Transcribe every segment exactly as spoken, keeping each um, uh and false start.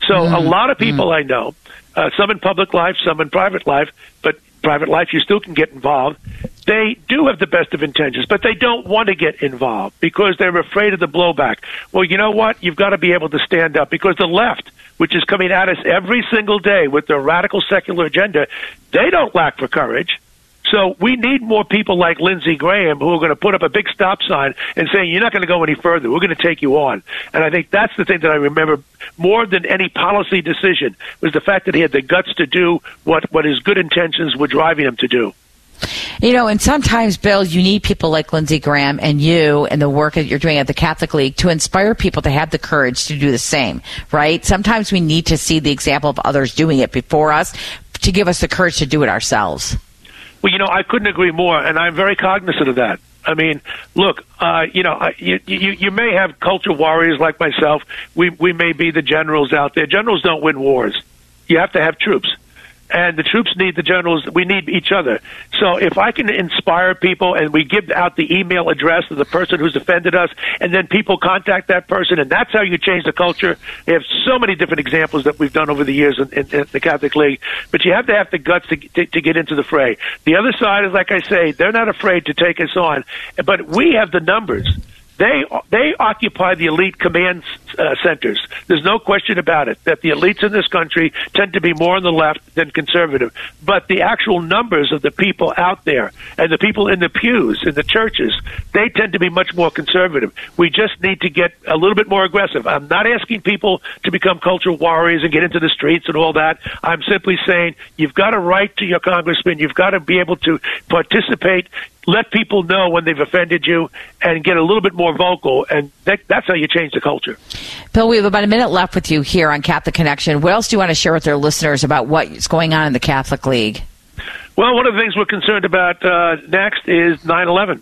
So mm. a lot of people mm. I know, uh, some in public life, some in private life, but private life you still can get involved. They do have the best of intentions, but they don't want to get involved because they're afraid of the blowback. Well, you know what? You've got to be able to stand up because the left, which is coming at us every single day with their radical secular agenda, they don't lack for courage. So we need more people like Lindsey Graham who are going to put up a big stop sign and say, you're not going to go any further. We're going to take you on. And I think that's the thing that I remember more than any policy decision was the fact that he had the guts to do what, what his good intentions were driving him to do. You know, and sometimes, Bill, you need people like Lindsey Graham and you and the work that you're doing at the Catholic League to inspire people to have the courage to do the same, right? Sometimes we need to see the example of others doing it before us to give us the courage to do it ourselves. Well, you know, I couldn't agree more, and I'm very cognizant of that. I mean, look, uh, you know, you, you you may have culture warriors like myself. We we may be the generals out there. Generals don't win wars. You have to have troops. And the troops need the generals. We need each other. So if I can inspire people and we give out the email address of the person who's offended us, and then people contact that person, and that's how you change the culture. We have so many different examples that we've done over the years in, in, in the Catholic League. But you have to have the guts to, to, to get into the fray. The other side is, like I say, they're not afraid to take us on. But we have the numbers. They they occupy the elite command uh, centers. There's no question about it that the elites in this country tend to be more on the left than conservative. But the actual numbers of the people out there and the people in the pews, in the churches, they tend to be much more conservative. We just need to get a little bit more aggressive. I'm not asking people to become cultural warriors and get into the streets and all that. I'm simply saying you've got to write to your congressman. You've got to be able to participate. Let people know when they've offended you and get a little bit more vocal, and that, that's how you change the culture. Bill, we have about a minute left with you here on Catholic Connection. What else do you want to share with our listeners about what's going on in the Catholic League? Well, one of the things we're concerned about uh, next is nine eleven.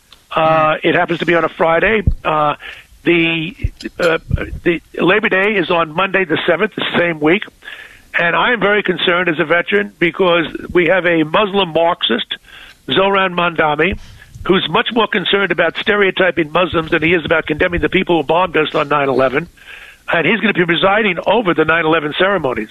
Uh, it happens to be on a Friday. Uh, the, uh, the Labor Day is on Monday the seventh, the same week. And I am very concerned as a veteran because we have a Muslim Marxist, Zoran Mandami, who's much more concerned about stereotyping Muslims than he is about condemning the people who bombed us on nine eleven. And he's going to be presiding over the nine eleven ceremonies.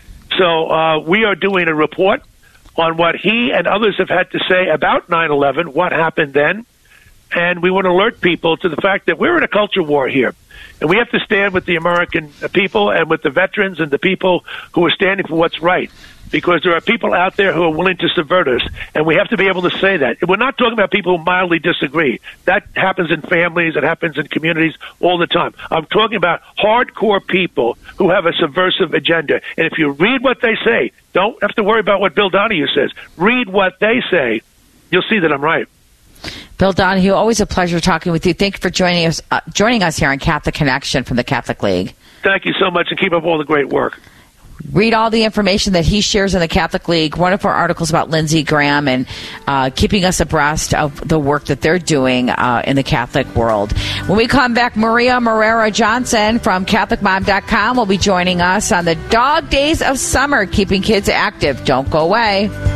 So uh, we are doing a report on what he and others have had to say about nine eleven, what happened then. And we want to alert people to the fact that we're in a culture war here. And we have to stand with the American people and with the veterans and the people who are standing for what's right. Because there are people out there who are willing to subvert us, and we have to be able to say that. We're not talking about people who mildly disagree. That happens in families. It happens in communities all the time. I'm talking about hardcore people who have a subversive agenda. And if you read what they say, don't have to worry about what Bill Donahue says. Read what they say. You'll see that I'm right. Bill Donahue, always a pleasure talking with you. Thank you for joining us, uh, joining us here on Catholic Connection from the Catholic League. Thank you so much, and keep up all the great work. Read all the information that he shares in the Catholic League. Wonderful articles about Lindsey Graham and uh, keeping us abreast of the work that they're doing uh, in the Catholic world. When we come back, Maria Morera Johnson from Catholic Mom dot com will be joining us on the Dog Days of Summer, keeping kids active. Don't go away.